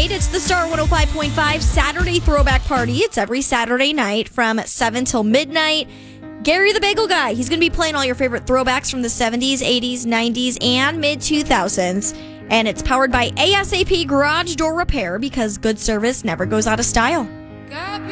night. It's the Star 105.5 Saturday Throwback Party. It's every Saturday night from 7 till midnight. Gary the Bagel Guy, he's going to be playing all your favorite throwbacks from the 70s, 80s, 90s, and mid-2000s. And it's powered by ASAP Garage Door Repair because good service never goes out of style.